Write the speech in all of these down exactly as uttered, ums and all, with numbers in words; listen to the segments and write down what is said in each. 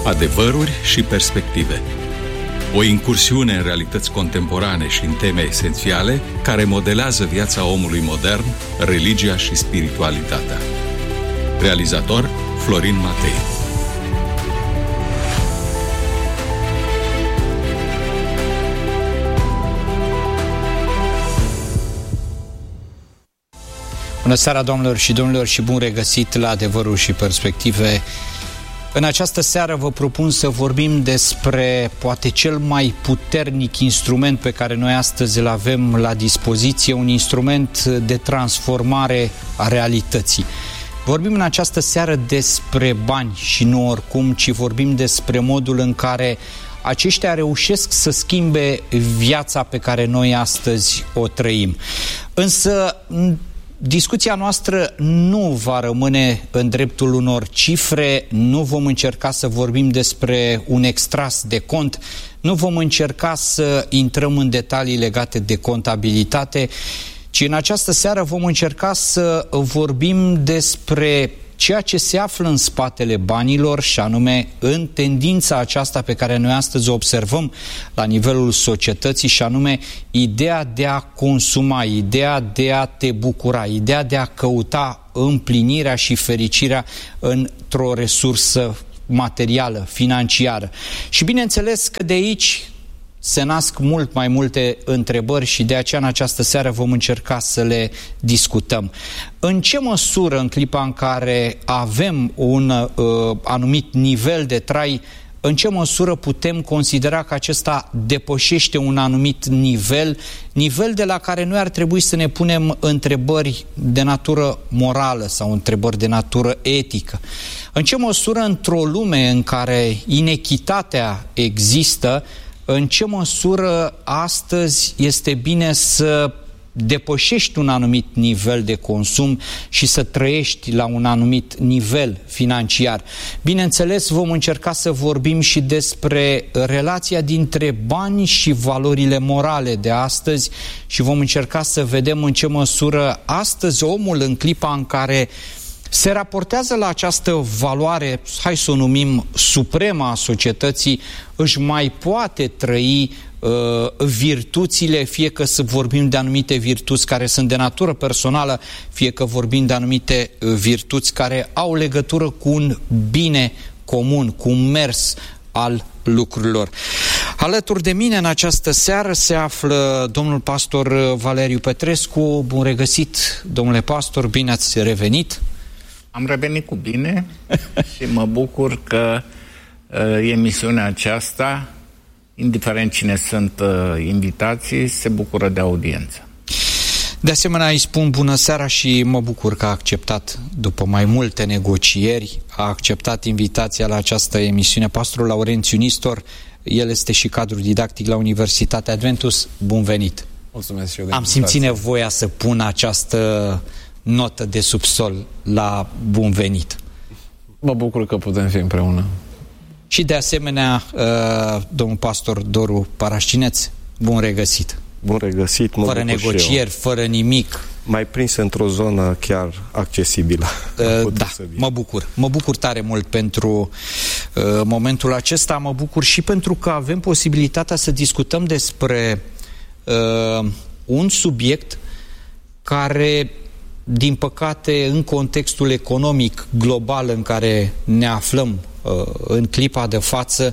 Adevăruri și perspective. O incursiune în realități contemporane și în teme esențiale care modelează viața omului modern, religia și spiritualitatea. Realizator Florin Matei. Bună seara, doamnelor și domnilor, și bun regăsit la Adevăruri și Perspective. În această seară vă propun să vorbim despre poate cel mai puternic instrument pe care noi astăzi îl avem la dispoziție, un instrument de transformare a realității. Vorbim în această seară despre bani și nu oricum, ci vorbim despre modul în care aceștia reușesc să schimbe viața pe care noi astăzi o trăim. Însă discuția noastră nu va rămâne în dreptul unor cifre, nu vom încerca să vorbim despre un extras de cont, nu vom încerca să intrăm în detalii legate de contabilitate, ci în această seară vom încerca să vorbim despre ceea ce se află în spatele banilor, și anume în tendința aceasta pe care noi astăzi o observăm la nivelul societății, și anume ideea de a consuma, ideea de a te bucura, ideea de a căuta împlinirea și fericirea într-o resursă materială, financiară. Și bineînțeles că de aici se nasc mult mai multe întrebări și de aceea în această seară vom încerca să le discutăm. În ce măsură, în clipa în care avem un uh, anumit nivel de trai, în ce măsură putem considera că acesta depășește un anumit nivel, nivel de la care noi ar trebui să ne punem întrebări de natură morală sau întrebări de natură etică? În ce măsură, într-o lume în care inechitatea există, în ce măsură astăzi este bine să depășești un anumit nivel de consum și să trăiești la un anumit nivel financiar? Bineînțeles, vom încerca să vorbim și despre relația dintre bani și valorile morale de astăzi și vom încerca să vedem în ce măsură astăzi omul, în clipa în care se raportează la această valoare, hai să o numim supremă a societății, își mai poate trăi uh, virtuțile, fie că să vorbim de anumite virtuți care sunt de natură personală, fie că vorbim de anumite virtuți care au legătură cu un bine comun, cu un mers al lucrurilor. Alături de mine în această seară se află domnul pastor Valeriu Petrescu. Bun regăsit, domnule pastor, bine ați revenit! Am revenit cu bine și mă bucur că uh, emisiunea aceasta, indiferent cine sunt uh, invitații, se bucură de audiență. De asemenea, îi spun bună seara și mă bucur că a acceptat, după mai multe negocieri, a acceptat invitația la această emisiune pastorul Laurențiu Nistor. El este și cadru didactic la Universitatea Adventus. Bun venit! Mulțumesc și eu de Am simțit nevoia să pun această notă de subsol la bun venit. Mă bucur că putem fi împreună. Și de asemenea, uh, domnul pastor Doru Parașcineț, bun regăsit. Bun regăsit, mă Fără negocieri, fără nimic. Mai prins într-o zonă chiar accesibilă. Uh, da, mă bucur. Mă bucur tare mult pentru uh, momentul acesta. Mă bucur și pentru că avem posibilitatea să discutăm despre uh, un subiect care, din păcate, în contextul economic global în care ne aflăm uh, în clipa de față,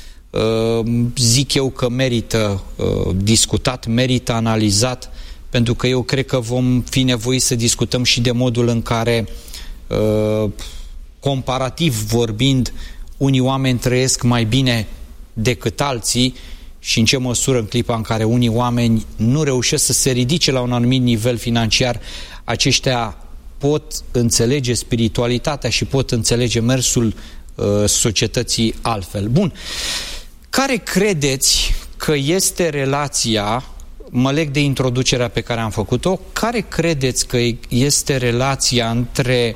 uh, zic eu că merită uh, discutat, merită analizat, pentru că eu cred că vom fi nevoiți să discutăm și de modul în care, uh, comparativ vorbind, unii oameni trăiesc mai bine decât alții și în ce măsură, în clipa în care unii oameni nu reușesc să se ridice la un anumit nivel financiar, aceștia pot înțelege spiritualitatea și pot înțelege mersul uh, societății altfel. Bun. Care credeți că este relația, mă leg de introducerea pe care am făcut-o, care credeți că este relația între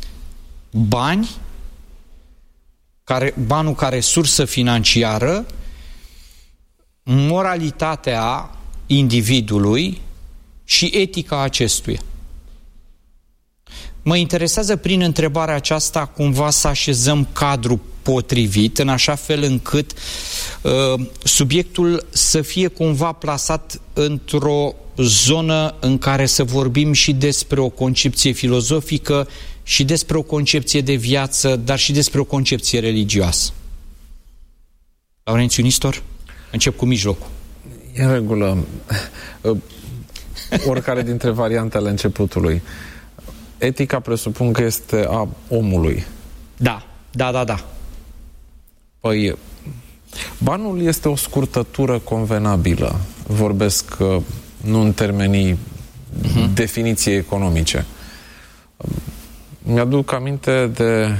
bani, care, banul ca resursă financiară, moralitatea individului și etica acestuia? Mă interesează prin întrebarea aceasta cumva să așezăm cadrul potrivit, în așa fel încât uh, subiectul să fie cumva plasat într-o zonă în care să vorbim și despre o concepție filozofică și despre o concepție de viață, dar și despre o concepție religioasă. Laurențiu Nistor, încep cu mijlocul. E în regulă. Oricare dintre variantele începutului. Etica presupun că este a omului. Da, da, da, da. Păi, banul este o scurtătură convenabilă. Vorbesc nu în termenii uh-huh. definiției economice. Mi-aduc aminte de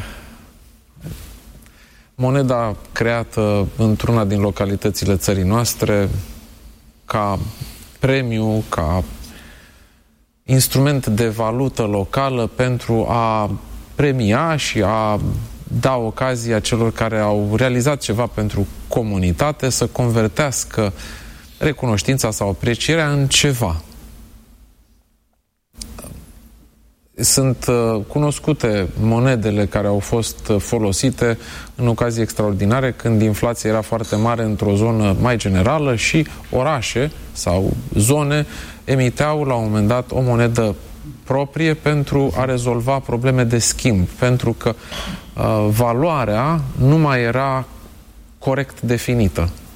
moneda creată într-una din localitățile țării noastre ca premiu, ca instrument de valută locală pentru a premia și a da ocazia celor care au realizat ceva pentru comunitate să convertească recunoștința sau aprecierea în ceva. Sunt uh, cunoscute monedele care au fost uh, folosite în ocazii extraordinare când inflația era foarte mare într-o zonă mai generală și orașe sau zone emiteau la un moment dat o monedă proprie pentru a rezolva probleme de schimb, pentru că uh, valoarea nu mai era corect definită.